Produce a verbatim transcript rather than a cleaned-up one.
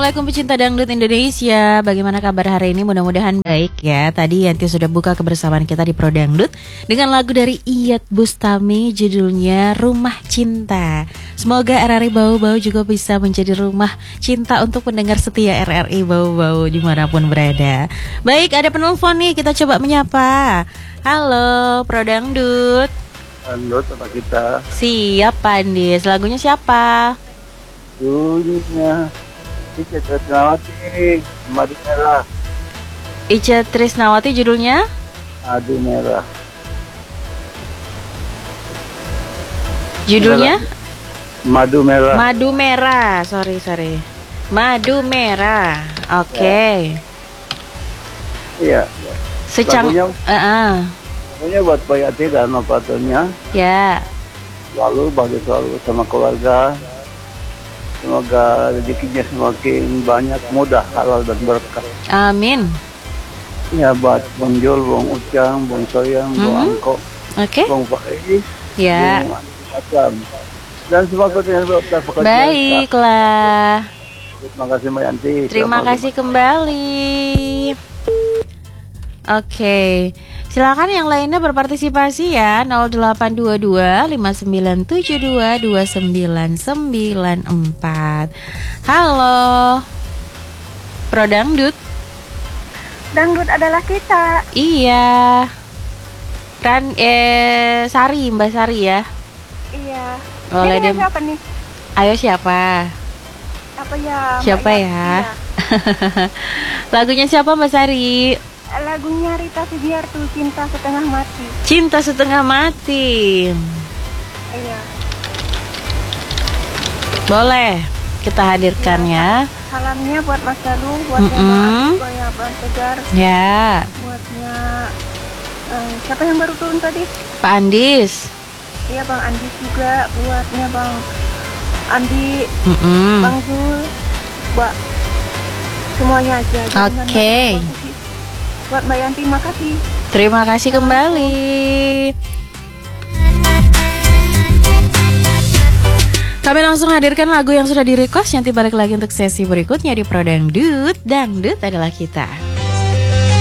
Assalamualaikum pecinta dangdut Indonesia. Bagaimana kabar hari ini? Mudah-mudahan baik ya. Tadi Yanti sudah buka kebersamaan kita di Pro Dangdut dengan lagu dari Iyeth Bustami, judulnya Rumah Cinta. Semoga R R I Bau-Bau juga bisa menjadi rumah cinta untuk pendengar setia R R I Bau-Bau dimanapun berada. Baik, ada penelpon nih, kita coba menyapa. Halo Pro Dangdut. Dangdut apa kita? Siap Pandis. Lagunya siapa? Dulunya Iyeth Trisnawati, Madu Merah. Iyeth Trisnawati judulnya? Madu Merah. Judulnya? Madu Merah. Madu Merah. Sorry sorry. Madu Merah. Oke. Okay. Iya. Secang. Lagunya, uh-uh. lagunya buat Pak Yati dan operatornya. Ya. Lalu bagi selalu sama keluarga. Semoga rezekinya semakin banyak, mudah, halal dan berkah. Amin. Ya, buat Bang Jul, Bang Ucang, Bang Soyang, mm-hmm. Bang Angko, okay. Bang Faiz, ya. Bang Asam, dan semua yang bekerja. Baiklah. Terima kasih Mbak Yanti. Terima kasih kembali. Oke, okay. Silakan yang lainnya berpartisipasi ya. Nol delapan dua dua lima sembilan tujuh dua dua sembilan sembilan empat. Halo Pro Dangdut. Dangdut adalah kita. Iya. Kan eh Sari, Mbak Sari ya. Iya. Oleh dem- siapa nih? Ayo siapa? Apa ya? Siapa Mbak ya? ya? Lagunya siapa Mbak Sari? Lagunya Rita Sugiarto, Cinta Setengah Mati. Cinta Setengah Mati. Iya. Boleh kita hadirkan ya. Salamnya buat Mas Dalu, buat mm-hmm. ya Bang Tegar. Ya. Buatnya eh, siapa yang baru turun tadi? Pak Andis. Iya Bang Andis juga. Buatnya Bang Andi, mm-hmm. Bang Zul, buat semuanya aja. Oke. Okay. Buat Mbak Yanti, terima kasih. Terima kasih kembali. Kami langsung hadirkan lagu yang sudah di-request. Nanti balik lagi untuk sesi berikutnya di Pro Dangdut. Dangdut adalah kita.